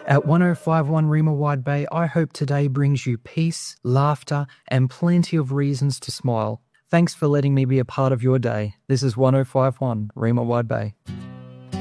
At 1051 Rima Wide Bay, I hope today brings you peace, laughter, and plenty of reasons to smile. Thanks for letting me be a part of your day. This is 1051 Rima Wide Bay.